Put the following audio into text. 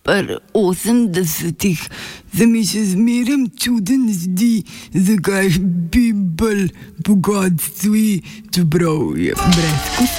pri 80-ih, se mi še zmeraj čuden zdi, zakaj bi bolj bogatstvi, čeprav je brez